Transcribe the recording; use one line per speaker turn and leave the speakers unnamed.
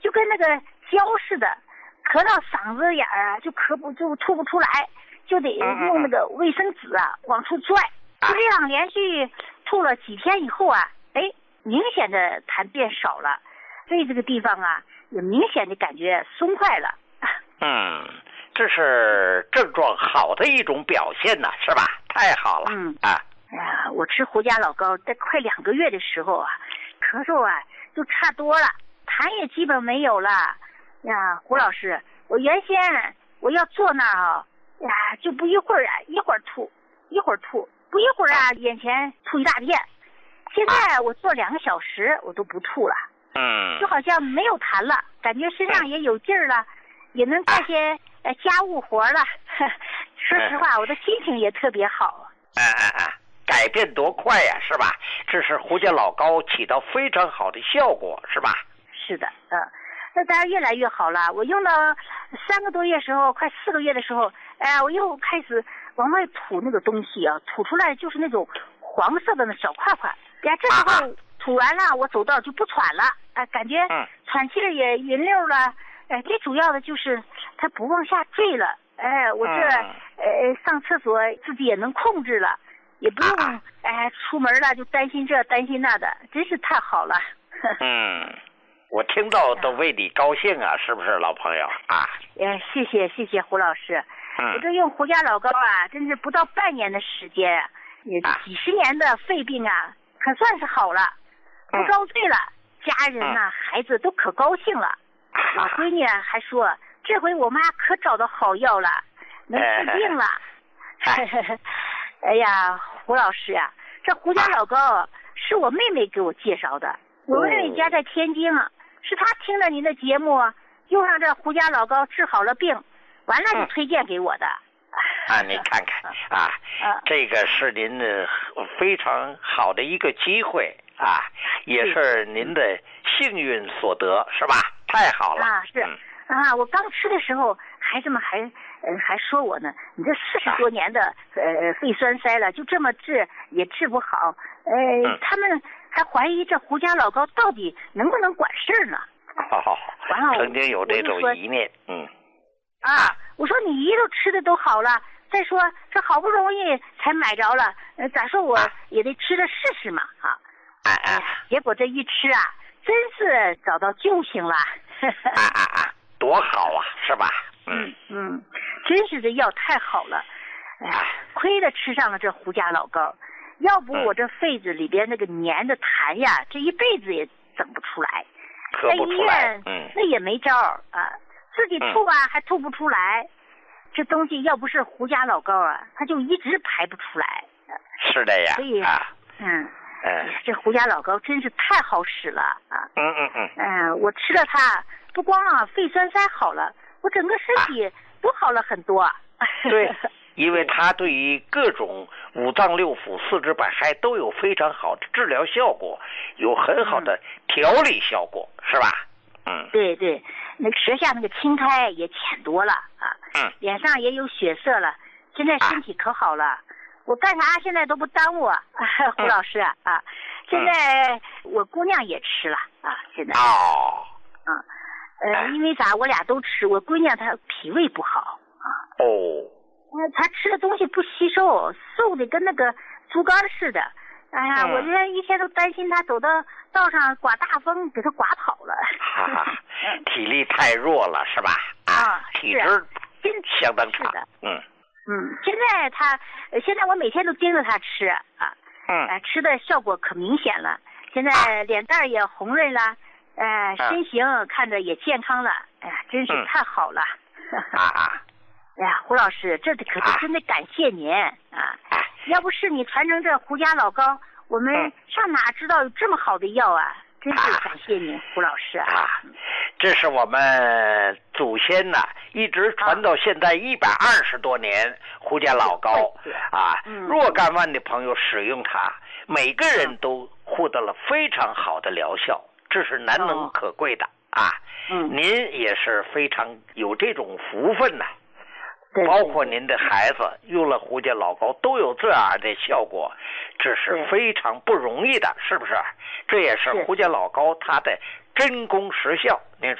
就跟那个胶似的，咳到嗓子眼儿啊，就吐不出来，就得用那个卫生纸啊往出拽，就这样连续吐了几天以后啊，明显的痰变少了，胃这个地方啊也明显的感觉松快了。
这是症状好的一种表现呢，是吧？太好了。
哎呀，我吃胡家老膏在快2个月的时候啊，咳嗽啊就差多了，痰也基本没有了。呀，胡老师，我原先我要坐那儿就不一会儿一会儿吐，不一会儿眼前吐一大片。现在我坐2个小时我都不吐了，就好像没有痰了，感觉身上也有劲儿了，也能干些家务活了。说实话，我的心情也特别好。
改变多快呀，是吧？这是胡家老膏起到非常好的效果，是吧？
是的，那当然越来越好了。我用到3个多月时候，快4个月的时候，我又开始往外吐那个东西啊，吐出来就是那种黄色的那小块块。这时候吐完了，我走道就不喘了，感觉喘气儿也匀溜了。最主要的就是它不往下坠了。我这上厕所自己也能控制了，也不用出门了就担心这担心那的，真是太好了。
我听到都为你高兴啊，是不是老朋友啊？
谢谢胡老师。我这用胡家老膏啊，真是不到半年的时间，也几十年的肺病啊，可算是好了，不遭罪了。家人呐，孩子都可高兴了。我闺女还说，这回我妈可找到好药了，能治病了。哎呀，胡老师呀，这胡家老膏是我妹妹给我介绍的。我妹妹家在天津啊，是她听了您的节目，用上这胡家老膏治好了病，完了就推荐给我的。
你看看这个是您的非常好的一个机会啊，也是您的幸运所得，是吧？太好了。
我刚吃的时候，孩子们还说我呢，你这40多年的肺栓塞了，就这么治也治不好。他们还怀疑这胡家老膏到底能不能管事儿呢？完了，
曾经有这种疑念。
我说你姨都吃的都好了，再说这好不容易才买着了，咋说我也得吃着试试嘛。结果这一吃啊，真是找到救星了。
多好啊，是吧？
真是这药太好了。亏得吃上了这胡家老膏，要不我这肺子里边那个粘的痰呀，这一辈子也整不出来。在医院那也没招自己吐还吐不出来。这东西要不是胡家老膏它就一直排不出来。
是的呀。
所以这胡家老膏真是太好使了我吃了它，不光肺栓塞好了，我整个身体都好了很多。
对，因为它对于各种五脏六腑、四肢百骸都有非常好的治疗效果，有很好的调理效果，是吧？
对，那个舌下那个青苔也浅多了脸上也有血色了，现在身体可好了。我干啥现在都不耽误胡老师现在我姑娘也吃了现在因为啥我俩都吃，我闺女她脾胃不好她吃的东西不吸收，瘦的跟那个竹竿似的。我这一天都担心她走到道上刮大风给她刮跑了。
体力太弱了是吧？体质相当差。
现在我每天都盯着她吃吃的效果可明显了。现在脸蛋也红润了，身形看着也健康了。真是太好了。胡老师，这可是真的感谢您要不是你传承这胡家老膏，我们上哪知道有这么好的药真是感谢您胡老师
这是我们祖先一直传到现在120多年胡家老膏若干万的朋友使用它，每个人都获得了非常好的疗效，这是难能可贵的您也是非常有这种福分包括您的孩子用了胡家老膏都有这样的效果，这是非常不容易的，是不是？这也是胡家老膏它的真功实效。您